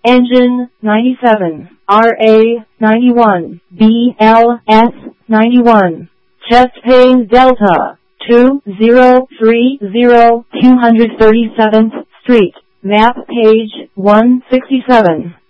Engine 97, RA 91, BLS 91. Chest pain Delta 2030 237th Street, map page 167.